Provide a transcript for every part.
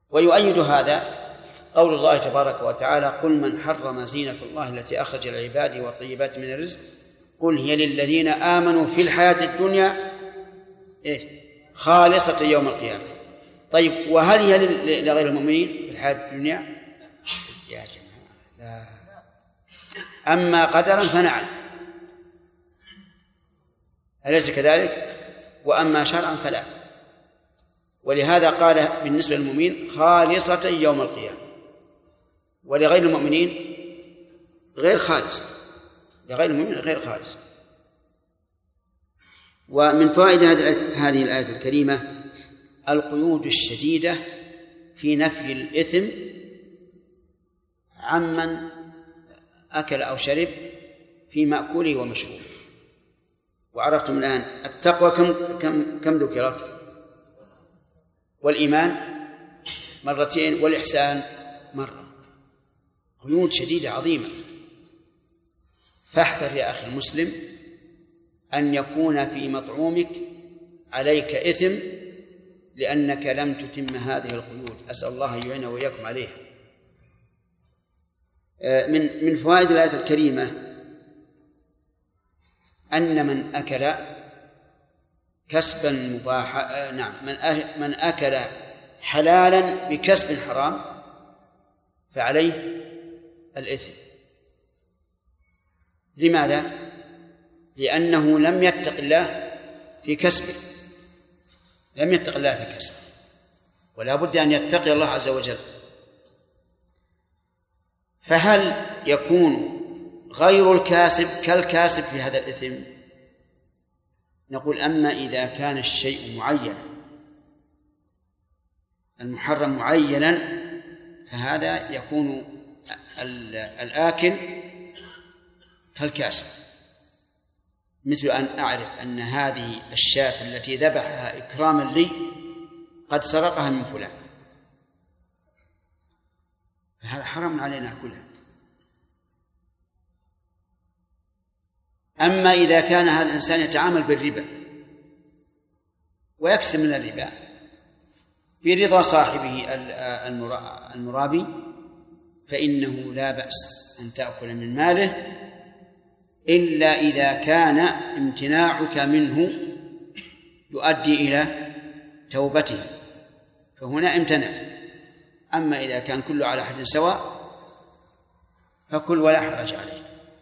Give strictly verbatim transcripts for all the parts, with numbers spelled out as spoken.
ويؤيد هذا قول الله تبارك وتعالى: قل من حرم زينة الله التي أخرج لعباده والطيبات من الرزق قل هي للذين آمنوا في الحياة الدنيا إيه؟ خالصة يوم القيامة. طيب، وهل هي لغير المؤمنين في الحياة الدنيا؟ يا جماعة لا. أما قدرا فنعم، أليس كذلك؟ وأما شرعا فلا. ولهذا قال بالنسبة للمؤمنين خالصة يوم القيامة، ولغير المؤمنين غير خالصة، لغير المؤمنين غير خالصة. ومن فوائد هذه الآية الكريمة القيود الشديدة في نفي الإثم عمن أكل أو شرب في مأكوله ومشروبه. وعرفتم الآن التقوى كم كم كم ذكرت، والإيمان مرتين، والإحسان مرة. قيود شديدة عظيمة. فاحذر يا أخي المسلم أن يكون في مطعومك عليك إثم لأنك لم تتم هذه القيود. أسأل الله أن يعين وإياكم عليها. من من فوائد الآية الكريمة أن من أكل كسبا مباحا، نعم، من من أكل حلالا بكسب حرام فعليه الإثم. لماذا؟ لأنه لم يتق الله في كسبه، لم يتق الله في كسبه، ولا بد أن يتقي الله عز وجل. فهل يكون غير الكاسب كالكاسب في هذا الإثم؟ نقول: أما إذا كان الشيء معينا، المحرم معينا، فهذا يكون الآكل كالكاسب. مثل أن أعرف أن هذه الشاة التي ذبحها إكراما لي قد سرقها من فلان، فهذا حرام علينا أكلها. أما إذا كان هذا الإنسان يتعامل بالربا ويكسب من الربا في رضا صاحبه المرابي، فإنه لا بأس أن تأكل من ماله، إلا إذا كان امتناعك منه يؤدي إلى توبته، فهنا امتنع. أما إذا كان كله على حد سواء فكل ولا حرج عليه.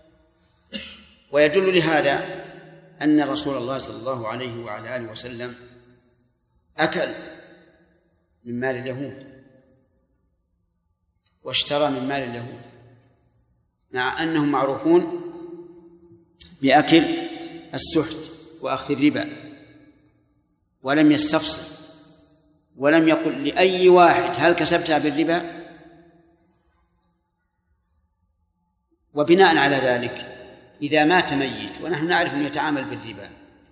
ويدل لهذا أن رسول الله صلى الله عليه وعلى آله وسلم أكل من مال اليهود واشترى من مال اليهود، مع أنهم معروفون بأكل السحت وأخذ الربا، ولم يستفصل ولم يقل لأي واحد هل كسبتها بالربا. وبناء على ذلك إذا مات ميت ونحن نعرف أنه يتعامل بالربا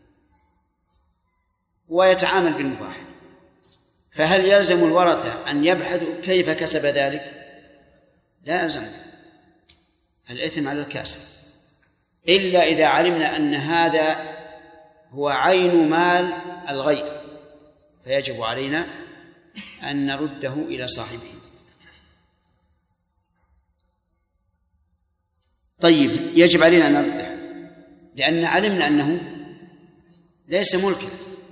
ويتعامل بالمباح، فهل يلزم الورثة أن يبحثوا كيف كسب ذلك؟ لا يلزم، الإثم على الكاسب، إلا إذا علمنا أن هذا هو عين مال الغير، فيجب علينا أن نرده إلى صاحبه. طيب، يجب علينا أن نرده لأن علمنا أنه ليس ملكا.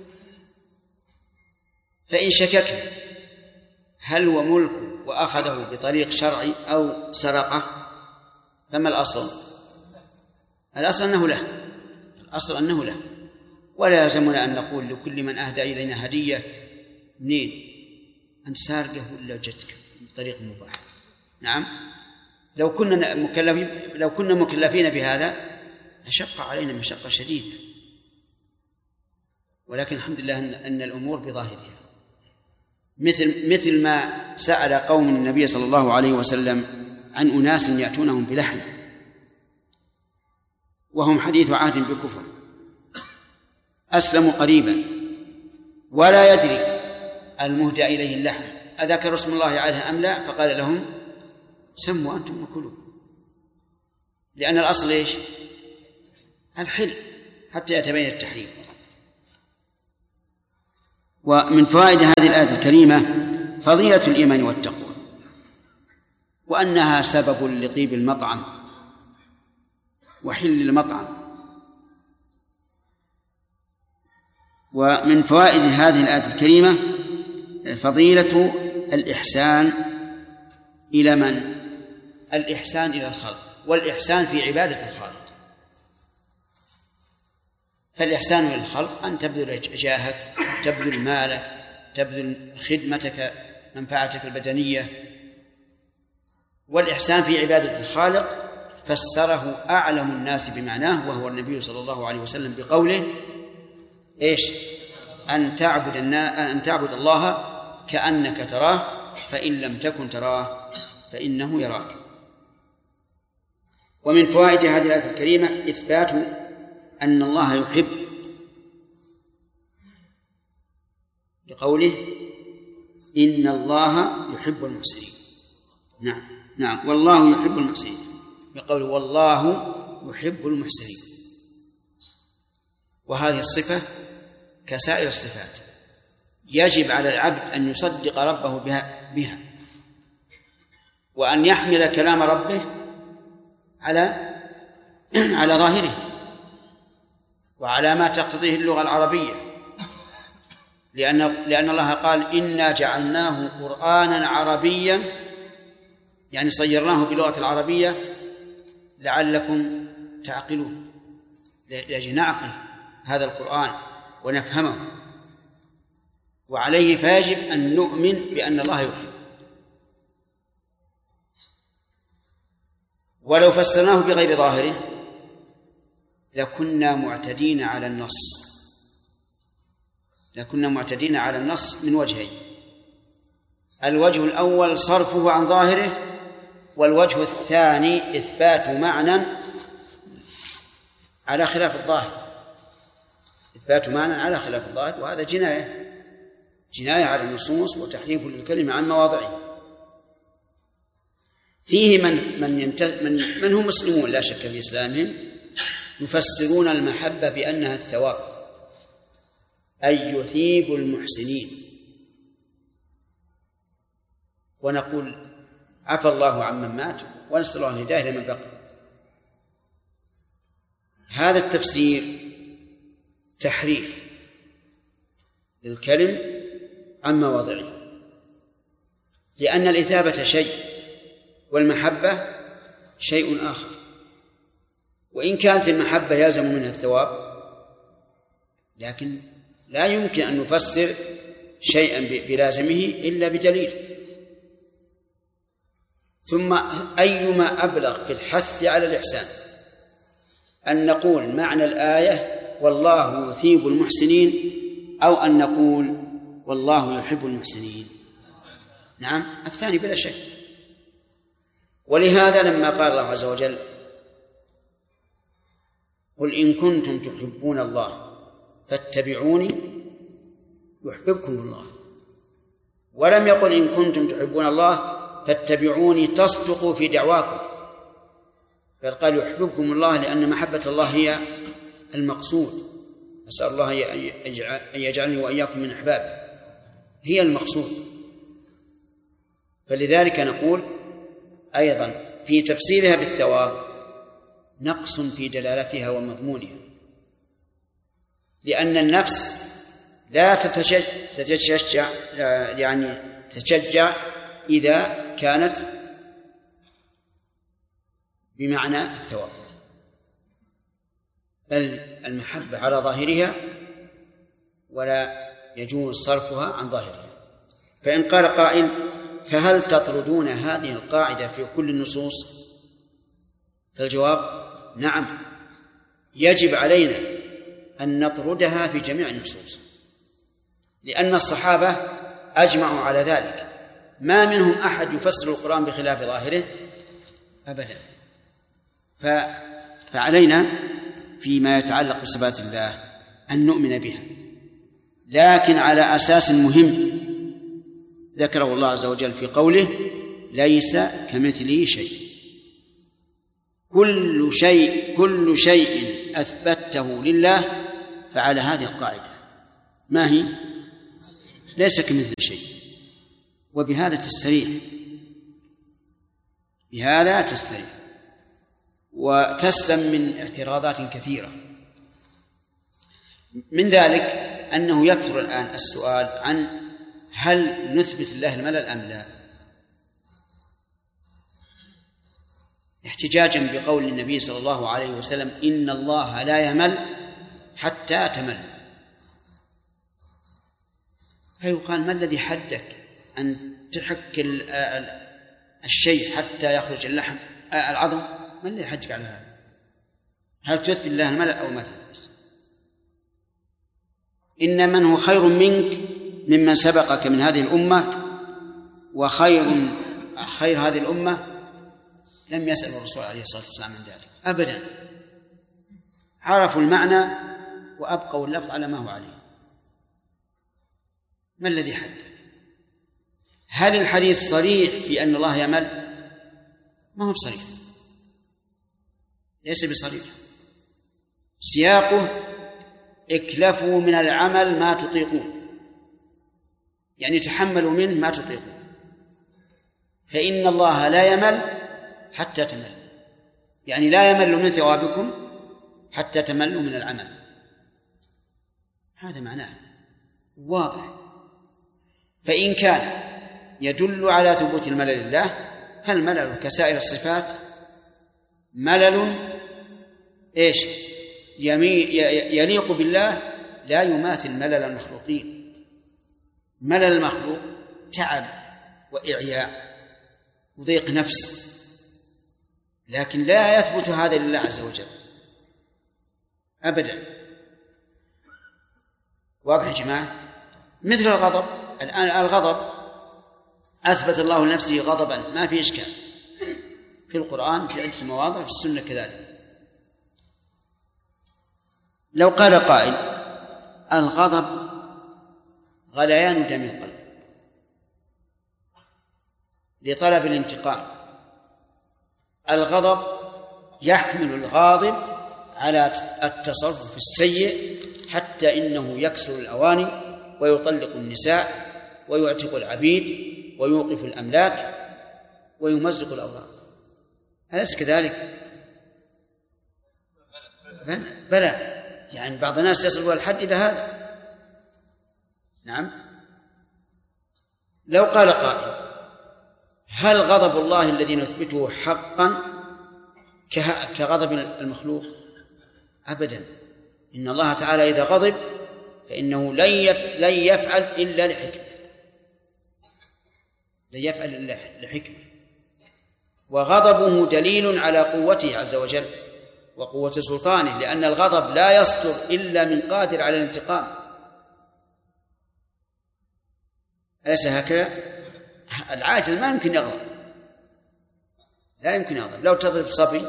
فإن شككنا هل هو ملك وأخذه بطريق شرعي أو سرقه، فما الأصل؟ الأصل أنه له، الأصل أنه له، ولا يلزمنا أن نقول لكل من أهدى إلينا هدية: منين أنت سارقه ولا جدك بطريق مباح؟ نعم، لو كنا مكلفين لو كنا مكلفين بهذا لشق علينا مشقة شديدة، ولكن الحمد لله أن الأمور بظاهرها. مثل مثل ما سأل قوم النبي صلى الله عليه وسلم عن أناس يأتونهم بلحم وهم حديث عهد بكفر، أسلموا قريبا ولا يدري المهدى إليه اللحم أذكر اسم الله عليها أم لا، فقال لهم: سموا أنتم وكلوا، لأن الأصل إيش؟ الحل حتى يتبين التحريم. ومن فوائد هذه الآية الكريمة فضيلة الإيمان والتقوى، وأنها سبب لطيب المطعم وحل المطعم. ومن فوائد هذه الآية الكريمة فضيلة الإحسان إلى من؟ الإحسان إلى الخلق، والإحسان في عبادة الخالق. فالإحسان إلى الخلق أن تبذل جاهك، تبذل مالك، تبذل خدمتك، منفعتك البدنية. والإحسان في عبادة الخالق فسره أعلم الناس بمعناه وهو النبي صلى الله عليه وسلم بقوله إيش؟ أن تعبد أن تعبد الله كأنك تراه فإن لم تكن تراه فإنه يراك. ومن فوائد هذه الآية الكريمة إثبات أن الله يحب، لقوله إن الله يحب المحسنين. نعم نعم والله يحب المحسنين، بقوله والله يحب المحسنين. وهذه الصفة كسائر الصفات يجب على العبد أن يصدق ربه بها, بها وأن يحمل كلام ربه على على ظاهره وعلى ما تقتضيه اللغة العربية، لأن لأن الله قال إنا جعلناه قرآنا عربيا، يعني صيرناه باللغة العربية لعلكم تعقلون، لأجل نعقل هذا القرآن ونفهمه. وعليه فيجب أن نؤمن بأن الله يحب. ولو فسرناه بغير ظاهره لكنا معتدين على النص لكنا معتدين على النص من وجهين: الوجه الأول صرفه عن ظاهره، والوجه الثاني إثبات معنى على خلاف الظاهر إثبات معنى على خلاف الظاهر وهذا جناية جناية على النصوص وتحريف للكلمة عن مواضعه. فيه من من, ينتز من من هم مسلمون لا شك في إسلامهم يفسرون المحبة بأنها الثواب، أي يثيب المحسنين. ونقول عفى الله عمن مات ونسأل الله الهداية لمن بقي. هذا التفسير تحريف للكلم عن مواضعه، لأن الإثابة شيء والمحبة شيء آخر. وإن كانت المحبة يلزم منها الثواب، لكن لا يمكن أن نفسر شيئا بلازمه إلا بدليل. ثم أيما أبلغ في الحث على الإحسان أن نقول معنى الآية والله يثيب المحسنين، أو أن نقول والله يحب المحسنين؟ نعم الثاني بلا شك. ولهذا لما قال الله عز وجل قل إن كنتم تحبون الله فاتبعوني يحببكم الله، ولم يقل إن كنتم تحبون الله فاتبعوني تصدقوا في دعواكم، بل قال يحببكم الله لأن محبة الله هي المقصود. أسأل الله أن يجعلني وإياكم من أحبابه، هي المقصود. فلذلك نقول أيضا في تفسيرها بالثواب نقص في دلالتها ومضمونها، لأن النفس لا تتشجع يعني تتشجع إذا كانت بمعنى الثواب، بل المحبة على ظاهرها ولا يجوز صرفها عن ظاهرها. فإن قال قائل فهل تطردون هذه القاعدة في كل النصوص؟ فالجواب نعم، يجب علينا أن نطردها في جميع النصوص، لأن الصحابة أجمعوا على ذلك، ما منهم أحد يفسر القرآن بخلاف ظاهره أبدا. فعلينا فيما يتعلق بصفات الله أن نؤمن بها، لكن على أساس مهم ذكره الله عز وجل في قوله ليس كمثله شيء. كل شيء كل شيء أثبته لله فعلى هذه القاعدة، ما هي؟ ليس كمثله شيء. وبهذا تستريح، بهذا تستريح وتسلم من اعتراضات كثيرة. من ذلك أنه يكثر الآن السؤال عن هل نثبت الله الملل أم لا، احتجاجا بقول النبي صلى الله عليه وسلم إن الله لا يمل حتى تمل. فيقال ما الذي حدك أن تحك الشيء حتى يخرج اللحم العظم؟ ما الذي حدك على هذا؟ هل تثبت الله الملل أو ما تثبت؟ إن من هو خير منك ممن سبقك من هذه الأمة، وخير خير هذه الأمة لم يسأل الرسول عليه الصلاة والسلام عن ذلك أبدا، عرفوا المعنى وأبقوا اللفظ على ما هو عليه. ما الذي حدث؟ هل الحديث صريح في أن الله يمل؟ ما هو بصريح، ليس بصريح. سياقه اكلفوا من العمل ما تطيقون، يعني تحملوا منه ما تطيقون، فإن الله لا يمل حتى تمل، يعني لا يمل من ثوابكم حتى تملوا من العمل. هذا معناه واضح. فإن كان يدل على ثبوت الملل لله فالملل كسائر الصفات ملل ايش يليق بالله، لا يماثل ملل المخلوقين. ملل المخلوق تعب وإعياء وضيق نفس، لكن لا يثبت هذا لله عز وجل أبدا. واضح يا جماعة؟ مثل الغضب. الآن الغضب أثبت الله لنفسه غضبا، ما في إشكال، في القرآن في عدة مواضع، في السنة كذلك. لو قال قائل الغضب غليان دم القلب لطلب الانتقام، الغضب يحمل الغاضب على التصرف السيء حتى إنه يكسر الأواني ويطلق النساء ويعتق العبيد ويوقف الأملاك ويمزق الأوراق. أليس كذلك؟ بلى، يعني بعض الناس يصل الحد إلى هذا. نعم. لو قال قائل هل غضب الله الذي نثبته حقا كغضب المخلوق؟ أبدا. إن الله تعالى إذا غضب فإنه لن يفعل إلا لحكمة، لن يفعل إلا لحكمة، وغضبه دليل على قوته عز وجل وقوة سلطانه، لأن الغضب لا يصدر إلا من قادر على الانتقام. أليس هكذا؟ العاجز ما يمكن يغضب، لا يمكن يغضب. لو تضرب صبي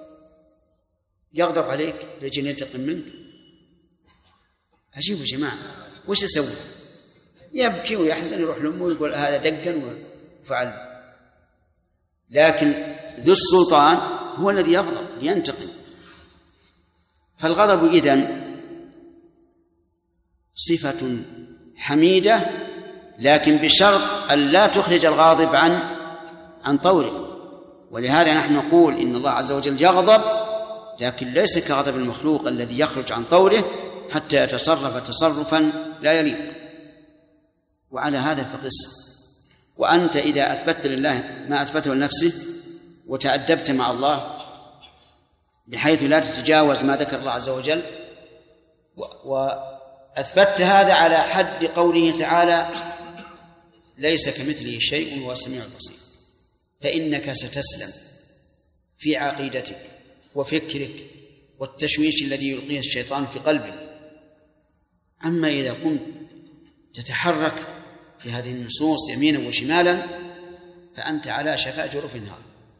يغضب عليك لأجل ينتقم منك؟ عجيب يا جماعة، وش يسوي؟ يبكي ويحزن، يروح لأمه ويقول هذا دقا وفعل. لكن ذو السلطان هو الذي يغضب ينتقم. فالغضب إذن صفة حميدة، لكن بشرط أن لا تخرج الغاضب عن عن طوره. ولهذا نحن نقول إن الله عز وجل يغضب، لكن ليس كغضب المخلوق الذي يخرج عن طوره حتى يتصرف تصرفا لا يليق. وعلى هذا فقس. وأنت إذا أثبت لله ما أثبته لنفسه وتأدبت مع الله بحيث لا تتجاوز ما ذكر الله عز وجل، وأثبتت هذا على حد قوله تعالى ليس كمثله شيء وهو السميع البصير، فإنك ستسلم في عقيدتك وفكرك والتشويش الذي يلقيه الشيطان في قلبك. أما إذا قمت تتحرك في هذه النصوص يمينا وشمالا فأنت على شفا جرف النار.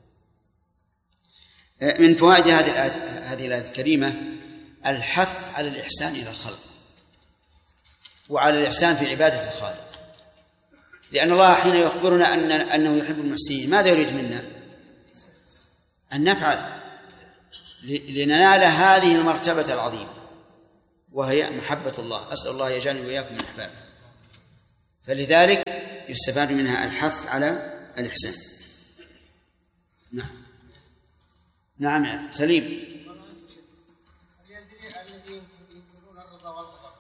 من فوائد هذه الآية هذه الآية الكريمة الحث على الإحسان إلى الخلق وعلى الإحسان في عبادة الخالق، لأن الله حين يخبرنا أن أنه يحب المحسنين ماذا يريد منا؟ أن نفعل لننال هذه المرتبة العظيمة وهي محبة الله. أسأل الله يجعلني وإياكم من أحبابه. فلذلك يستفاد منها الحث على الإحسان. نعم نعم سليم. الذين ينكرون الرضا والغضب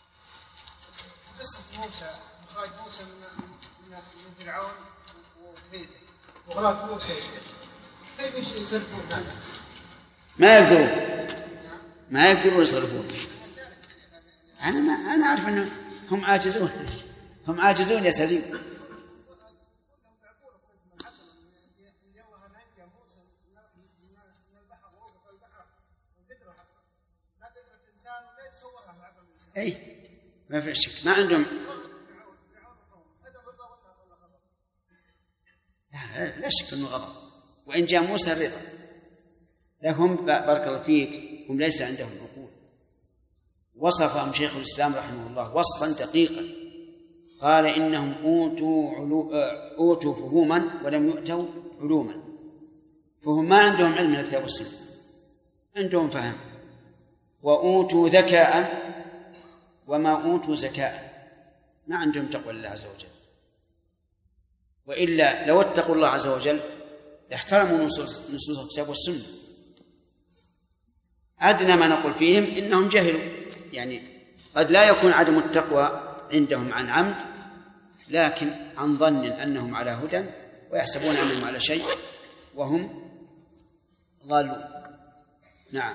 قصة موسى، إخراج موسى من فرعون وكيده وإخراج موسى، كيف يصرفون هذا؟ ما يقدرون ما يقدرون يصرفون. أنا ما أنا أعرف أنهم هم عاجزون هم عاجزون يا سليم. أي ما في شك ما عندهم. لا, لا شك أنه غضب، وإن جاء موسى الرضا. لهم بارك الله فيك هم ليس عندهم عقول. وصفهم شيخ الإسلام رحمه الله وصفا دقيقا، قال إنهم أوتوا, علو... أوتوا فهوما ولم يؤتوا علوما. فهم ما عندهم علم من الكتاب والسنة، عندهم فهم. وأوتوا ذكاء وما أوتوا زكاء، ما عندهم تقوى الله عز وجل. وإلا لو اتقوا الله عز وجل لاحترموا نصوص نصوص الكتاب والسنة. أدنى ما نقول فيهم إنهم جهلوا، يعني قد لا يكون عدم التقوى عندهم عن عمد، لكن عن ظن أنهم على هدى ويحسبون أنهم على شيء وهم ضالون. نعم.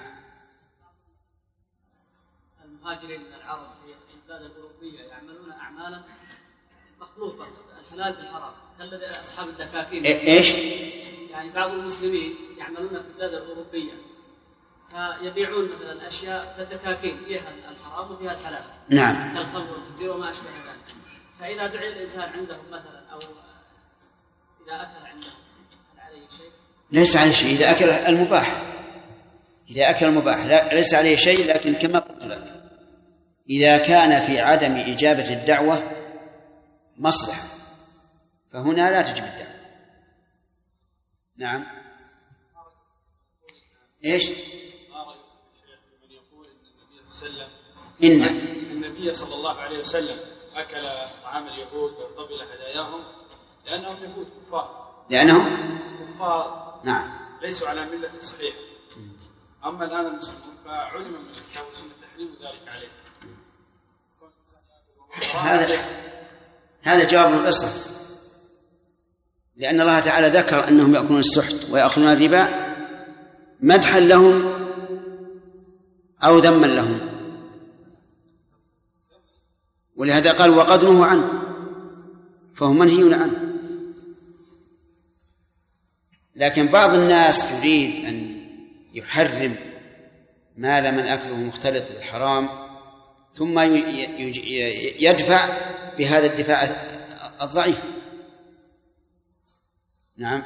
المهاجرين من العرب في البلاد الأوروبية يعملون أعمالا مخلوطة، الحلال بالحرام، كالذي أصحاب الدكاكين. إيش؟ يعني بعض المسلمين يعملون في البلاد الأوروبية فيبيعون مثلا أشياء كالدكاكين فيها الحرام وفيها الحلال. نعم. كالخمر والخنزير وما أشبه ذلك. فإذا دعي الإنسان عندهم مثلا أو إذا أكل عندهم هل عليه شيء؟ ليس عليه شيء إذا أكل المباح. إذا أكل المباح لا ليس عليه شيء، لكن كما قلت لك إذا كان في عدم إجابة الدعوة مصلحة فهنا لا تجب الدعوة. نعم. إيش؟ إن النبي صلى الله عليه وسلم أكل طعام اليهود وقبل هداياهم لأنهم يهود كفار. لأنهم كفار. نعم. ليسوا على ملة صحيحة. أما الآن المسلمون فعلم من الكتاب والسنة تحريم ذلك عليه. هذا هذا جواب القصة، لأن الله تعالى ذكر أنهم يأكلون السحت ويأخذون الربا مدحا لهم أو ذما لهم، ولهذا قال وقد نهوا عنه فهم منهيون عنه. لكن بعض الناس يريد أن يحرم مال من أكله مختلط بالحرام ثم يدفع بهذا الدفاع الضعيف. نعم.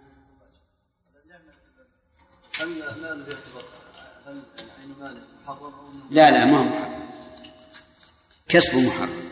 هل مال يعتبر هل عين مال محرم أو لا لا ما هو محرم، كسب محرم.